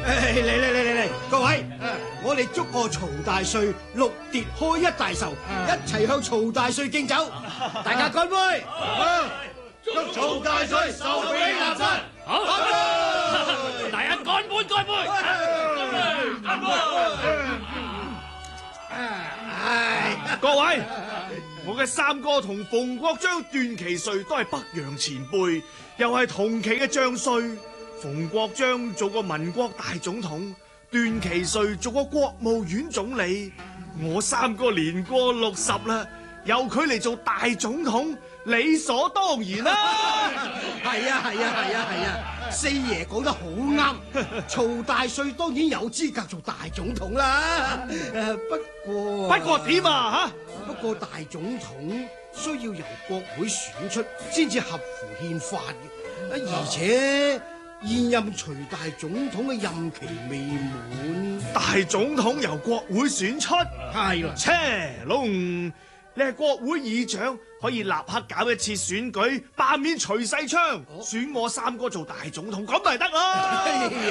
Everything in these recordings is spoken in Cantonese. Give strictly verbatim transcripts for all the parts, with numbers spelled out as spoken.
嚟嚟嚟嚟嚟，各位，我哋祝賀曹大帥六奪開一大壽，一齊向曹大帥敬酒，大家乾杯！ 祝曹大帥壽比南山！ 好，大家乾杯乾杯！乾杯！ 唉，各位，我嘅三哥同馮國璋、段祺瑞都係北洋前輩，又係同期嘅將帥。馮國璋做過民國大總統，段祺瑞做過國務院總理。我三哥年過六十啦，由佢嚟做大總統，理所當然啦。 係啊係啊係啊係啊，四爺講得好啱，曹大帥當然有資格做大總統啦。誒，不過不過點啊吓？ 不過大總統需要由國會選出，先至合乎憲法嘅，而且。現任徐大總統嘅任期未滿， 大總統由國會選出， 係啦， 切龍，你係國會議長，可以立刻搞一次選舉，罷免徐世昌，哦、選我三哥做大總統，咁咪得啦。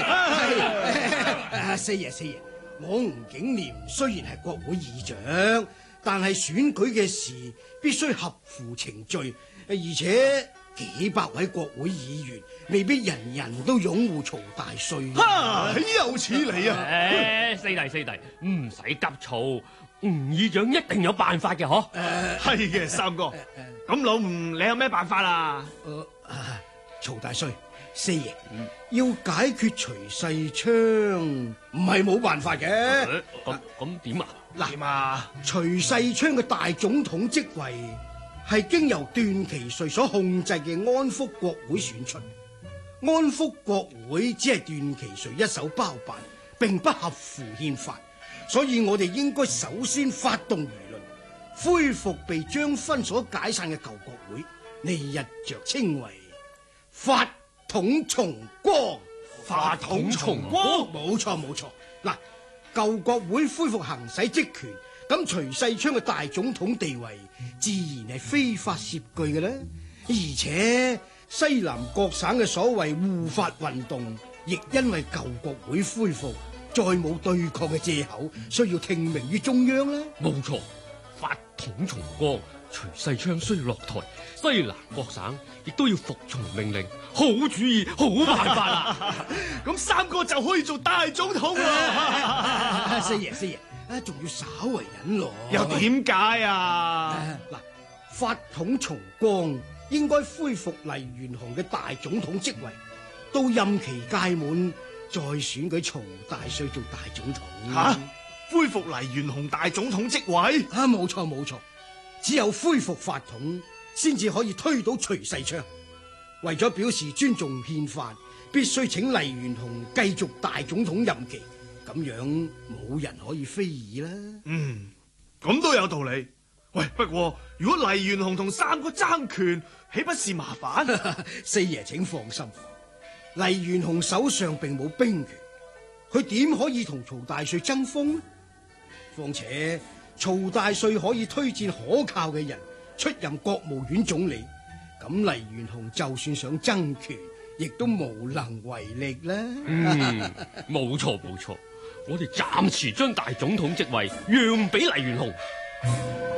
四爺四爺，我吳景廉雖然係國會議長，但係選舉嘅事必須合乎程序，而且。幾百位國會議員，未必人人都擁護曹大帥。 哈，有此理啊！ 誒，四弟四弟，唔使急躁，吳議長一定有辦法嘅，嗬？ 誒，係嘅，三哥。咁老吳，你有咩辦法啊？ 誒，曹大帥，四爺，要解決徐世昌，唔係冇辦法嘅。 咁咁點啊？ 嗱啊， 徐世昌嘅大總統職位。係經由段祺瑞所控制嘅安福國會選出，安福國會只係段祺瑞一手包辦，並不合乎憲法，所以我哋應該首先發動輿論，恢復被張勳所解散嘅舊國會，呢日着稱為法統重光。 法統重光， 冇錯冇錯。嗱，舊國會恢復行使職權。咁徐世昌嘅大總統地位自然係非法涉據嘅啦，而且西南各省嘅所謂護法運動，亦因為舊國會恢復，再冇對抗嘅借口，需要聽命於中央啦。 冇錯，法統重光，徐世昌需要落台，西南各省亦都要服從命令。好主意，好辦法啦！ 咁三哥就可以做大總統啦。 四爺四爺。啊，仲要稍為忍耐， 又點解啊？ 嗱、啊，法統重光應該恢復黎元洪嘅大總統職位，到任期屆滿再選舉曹大帥做大總統。 吓、啊，恢復黎元洪大總統職位？ 啊，冇錯冇錯，只有恢復法統，先至可以推倒徐世昌。為咗表示尊重憲法，必須請黎元洪繼續大總統任期。咁樣冇人可以非議啦。嗯， 咁都有道理。喂，不過如果黎元洪同三哥爭權，豈不是麻煩？ 四爺請放心，黎元洪手上並冇兵權，佢點可以同曹大帥爭鋒呢？況且曹大帥可以推薦可靠嘅人出任國務院總理，咁黎元洪就算想爭權，亦都無能為力啦。 嗯，冇錯冇錯。我哋暫時將大總統職位讓俾黎元洪。